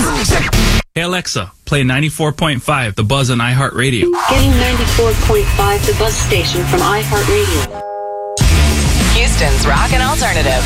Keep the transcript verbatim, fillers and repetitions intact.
Hey Alexa, play ninety-four point five The Buzz on iHeartRadio. Getting ninety-four point five The Buzz station from iHeartRadio. Houston's Rock and Alternative.